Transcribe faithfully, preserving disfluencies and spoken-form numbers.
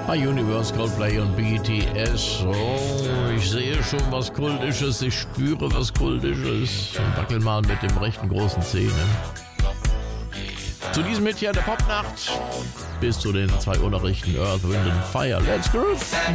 Bei Universe, Coldplay und B T S. Oh, ich sehe schon was Kultisches, ich spüre was Kultisches. Und wackel mal mit dem rechten großen Zeh. Ne? Zu diesem Hit hier der Popnacht. Bis zu den zwei Uhr Nachrichten Earth, Wind and Fire. Let's groove!